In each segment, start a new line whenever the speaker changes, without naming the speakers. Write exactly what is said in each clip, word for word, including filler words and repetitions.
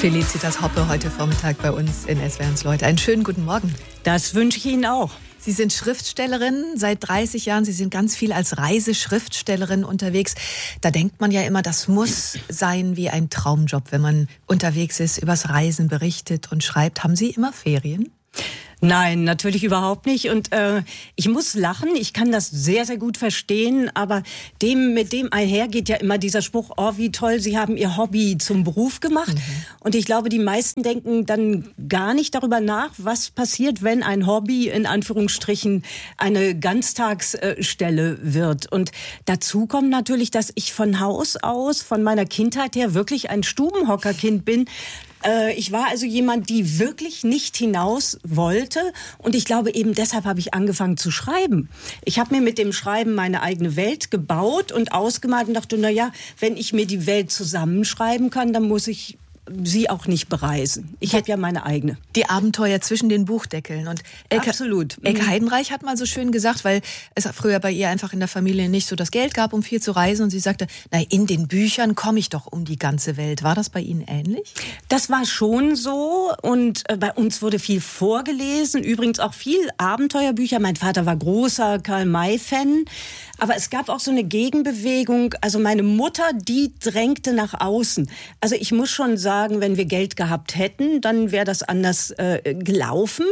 Felicitas Hoppe heute Vormittag bei uns in S W R eins Leute. Einen schönen guten Morgen.
Das wünsche ich Ihnen auch.
Sie sind Schriftstellerin seit dreißig Jahren. Sie sind ganz viel als Reiseschriftstellerin unterwegs. Da denkt man ja immer, das muss sein wie ein Traumjob, wenn man unterwegs ist, übers Reisen berichtet und schreibt. Haben Sie immer Ferien?
Nein, natürlich überhaupt nicht. Und äh, ich muss lachen, ich kann das sehr, sehr gut verstehen, aber dem, mit dem einhergeht ja immer dieser Spruch, oh, wie toll, Sie haben Ihr Hobby zum Beruf gemacht. Mhm. Und ich glaube, die meisten denken dann gar nicht darüber nach, was passiert, wenn ein Hobby in Anführungsstrichen eine Ganztagsstelle wird. Und dazu kommt natürlich, dass ich von Haus aus, von meiner Kindheit her wirklich ein Stubenhockerkind bin. Ich war also jemand, die wirklich nicht hinaus wollte, und ich glaube, eben deshalb habe ich angefangen zu schreiben. Ich habe mir mit dem Schreiben meine eigene Welt gebaut und ausgemalt und dachte, na ja, wenn ich mir die Welt zusammenschreiben kann, dann muss ich sie auch nicht bereisen. Ich habe ja meine eigene.
Die Abenteuer zwischen den Buchdeckeln. Und Elke,
Absolut.
Elke Heidenreich hat mal so schön gesagt, weil es früher bei ihr einfach in der Familie nicht so das Geld gab, um viel zu reisen. Und sie sagte, na, in den Büchern komme ich doch um die ganze Welt. War das bei Ihnen ähnlich?
Das war schon so. Und bei uns wurde viel vorgelesen. Übrigens auch viel Abenteuerbücher. Mein Vater war großer Karl-May-Fan. Aber es gab auch so eine Gegenbewegung. Also meine Mutter, die drängte nach außen. Also ich muss schon sagen, wenn wir Geld gehabt hätten, dann wäre das anders äh, gelaufen.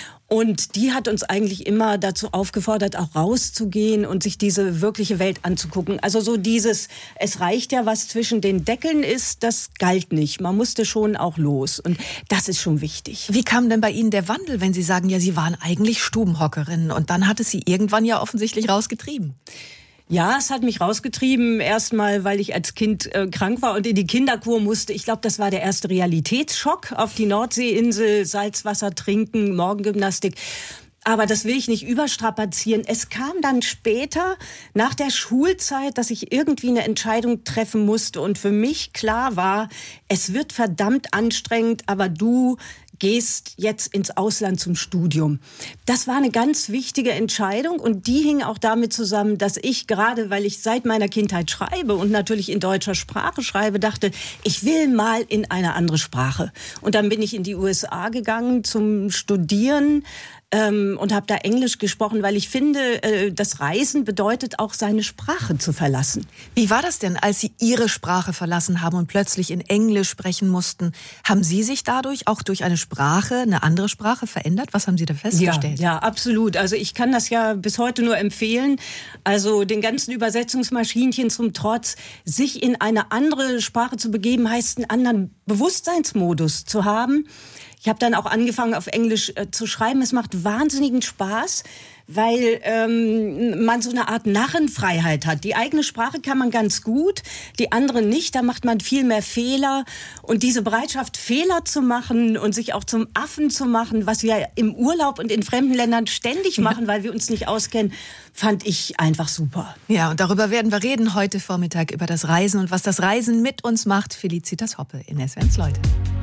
Und die hat uns eigentlich immer dazu aufgefordert, auch rauszugehen und sich diese wirkliche Welt anzugucken. Also so dieses, es reicht ja, was zwischen den Deckeln ist, das galt nicht. Man musste schon auch los. Und das ist schon wichtig.
Wie kam denn bei Ihnen der Wandel, wenn Sie sagen, ja, Sie waren eigentlich Stubenhockerin und dann hat es Sie irgendwann ja offensichtlich rausgetrieben?
Ja, es hat mich rausgetrieben. Erstmal, weil ich als Kind äh, krank war und in die Kinderkur musste. Ich glaube, das war der erste Realitätsschock. Auf die Nordseeinsel, Salzwasser trinken, Morgengymnastik. Aber das will ich nicht überstrapazieren. Es kam dann später, nach der Schulzeit, dass ich irgendwie eine Entscheidung treffen musste. Und für mich klar war, es wird verdammt anstrengend, aber du gehst jetzt ins Ausland zum Studium. Das war eine ganz wichtige Entscheidung und die hing auch damit zusammen, dass ich gerade, weil ich seit meiner Kindheit schreibe und natürlich in deutscher Sprache schreibe, dachte, ich will mal in eine andere Sprache. Und dann bin ich in die U S A gegangen zum Studieren. Ähm, und habe da Englisch gesprochen, weil ich finde, äh, das Reisen bedeutet auch, seine Sprache zu verlassen.
Wie war das denn, als Sie Ihre Sprache verlassen haben und plötzlich in Englisch sprechen mussten? Haben Sie sich dadurch auch durch eine Sprache, eine andere Sprache verändert? Was haben Sie da festgestellt?
Ja, ja, absolut. Also ich kann das ja bis heute nur empfehlen. Also den ganzen Übersetzungsmaschinchen zum Trotz, sich in eine andere Sprache zu begeben, heißt einen anderen Bewusstseinsmodus zu haben. Ich habe dann auch angefangen, auf Englisch äh, zu schreiben. Es macht wahnsinnigen Spaß, weil ähm, man so eine Art Narrenfreiheit hat. Die eigene Sprache kann man ganz gut, die andere nicht. Da macht man viel mehr Fehler. Und diese Bereitschaft, Fehler zu machen und sich auch zum Affen zu machen, was wir im Urlaub und in fremden Ländern ständig machen, weil wir uns nicht auskennen, fand ich einfach super.
Ja, und darüber werden wir reden heute Vormittag, über das Reisen und was das Reisen mit uns macht. Felicitas Hoppe in S W R eins Leute.